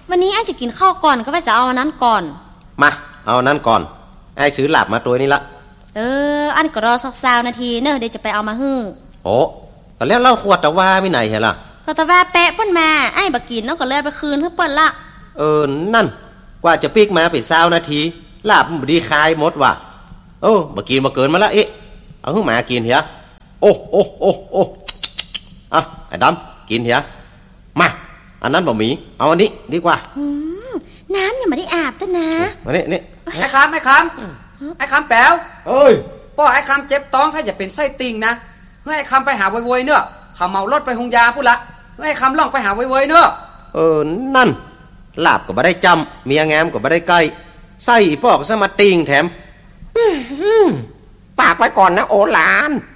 วันนี้ไอ้จะกินข้าวก่อนก็ไปจะเอาอันนั้นก่อนมาเอานั้นก่อนไอ้ซื้อหลับมาตัวนี้ละอันก็รอสัก20 นาทีเนอะเดี๋ยวจะไปเอามาฮื้อโอ้แล้วเล่าขวดตะว่าไม่ไหนเหรอก็ตะว่าแปะเปิ้นมาไอ้บักกินน้องก็เลยไปคืนให้เปิ้นละนั่นกว่าจะปิกมาไป20 นาทีลาบดีคายหมดว่ะบักกินมาเกินมาละเอาขึ้นมากินเหรอโอ้ไอ้ดำกินเหรอมาอันนั้นบ่มีเอาอันนี้ดีกว่าน้ำยังไม่ได้อาบตั้งนะมานี่ไอ้คำแป๋วป้อไอ้คำเจ็บท้องถ้าจะเป็นไส้ติ่งนะเฮ้ยไอ้คำไปหาโวยๆเนอะเขาเมารถไปหงยาพูดละเฮ้ยไอ้คำล่องไปหาโวยๆเนอะนั่นลาบก็บ่ได้จำเมียแงมก็บ่ได้ใกล้ไส้ปอกซะมาติ่งแถมปากไว้ก่อนนะโอหลาน